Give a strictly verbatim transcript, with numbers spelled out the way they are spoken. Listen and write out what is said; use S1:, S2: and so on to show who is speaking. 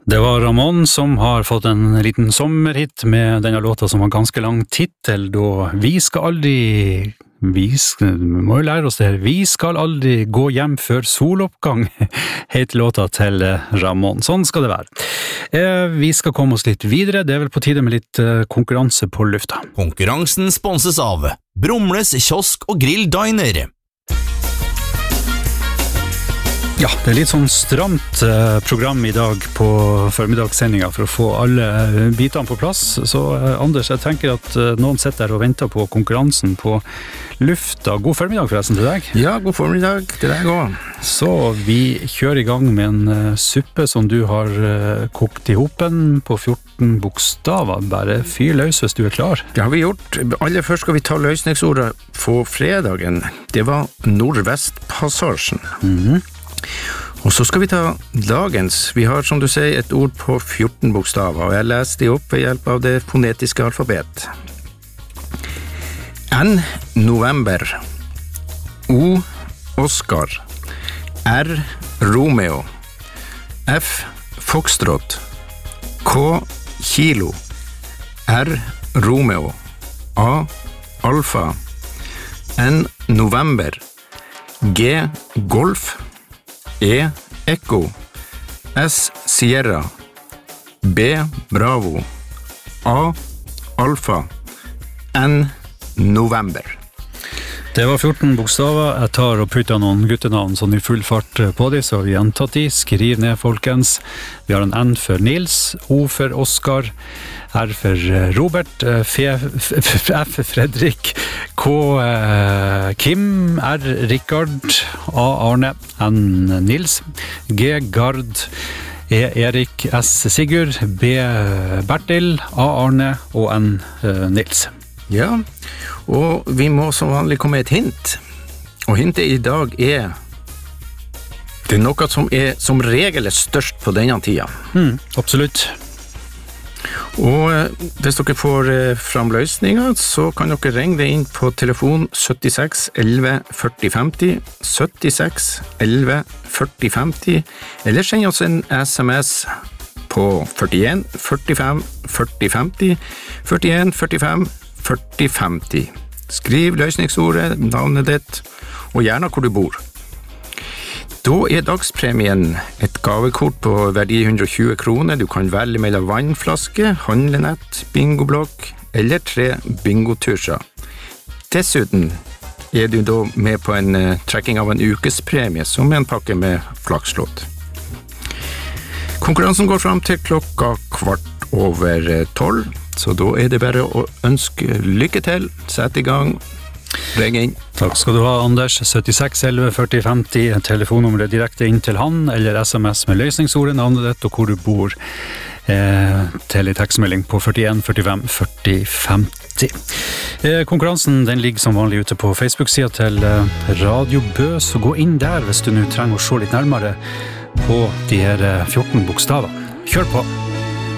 S1: Det var Ramón som har fått en liten sommerhit med denne låta som har ganske lang titel, da Vi skal aldri, vi skal, vi må jo lære oss det her, Vi skal aldri gå hjem før soloppgang, heter låta til Ramón. Sånn skal det være. Eh, vi skal komme oss litt videre, det er vel på tide med litt eh, konkurranse på lufta.
S2: Konkurransen sponses av Brumles kiosk og grill diner.
S1: Ja, det er litt sånn stramt eh, program i dag på formidagssendinga for å få alle eh, bitene på plass. Så eh, Anders, jeg tenker at eh, noen sitter der og venter på konkurransen på lufta. God formiddag forresten til deg.
S3: Ja, god formiddag til deg også.
S1: Så vi kjører i gang med en eh, suppe som du har eh, kokt i hopen på fjorten bokstaver. Bare fyr løs hvis du er klar.
S3: Det har vi gjort. Aller først skal vi ta løsningsordet på fredagen. Det var Nordvestpassasjen.
S1: Mhm.
S3: Og så skal vi ta dagens. Vi har, som du sier, et ord på fjorten bokstaver, og jeg leser de opp ved hjelp av det fonetiske alfabet. N. November. O. Oscar. R. Romeo. F. Foxtrot. K. Kilo. R. Romeo. A. Alfa. N. November. G. Golf. E. Echo. S. Sierra. B. Bravo. A. Alfa. N. November.
S1: Det var fjorten bokstaver. Jeg tar og putter noen guttenavn sånn i full fart på de, så vi gjentatt de. Skriv ned, folkens. Vi har en N for Nils, O for Oscar, R for Robert, F, F for Fredrik, K Kim, R Rikard, A Arne, N Nils, G Gard, E Erik, S Sigurd, B Bertil, A Arne og N Nils.
S3: Ja, og vi må som vanlig komme med et hint. Og hintet i dag er det er noe som er som regel er størst på denne tida.
S1: Mm, absolutt.
S3: Og hvis dere får fram løsninger, så kan dere ringe det inn på telefon syttiseks elleve førti femti, syttiseks elleve førti femti, eller send oss en sms på førtien førtifem førti femti, førtien førtifem førti femti. Skriv løsningsordet, navnet ditt, og gjerne hvor du bor. Da er dagspremien et gavekort på verdi hundre og tjue kroner. Du kan velge mellom vannflaske, handlenett, bingoblokk eller tre bingoturser. Dessuten er du da med på en uh, trekking av en ukespremie som er en pakke med flakslodd. Konkurransen går fram til klokka kvart over tolv, så da er det bare å ønske lykke til, sette i gang, ring inn.
S1: Takk skal du ha, Anders. syttiseks elleve førti femti, telefonnummeret direkte inn til han, eller sms med løsningsordet, navnet ditt og hvor du bor, eh, til i tekstmelding på førtien førtifem førti femti. Eh, konkurransen den ligger som vanlig ute på Facebook-siden til eh, Radio Bø, så gå inn der hvis du nå trenger å se litt nærmere på de her fjorten bokstaver. Kjør på!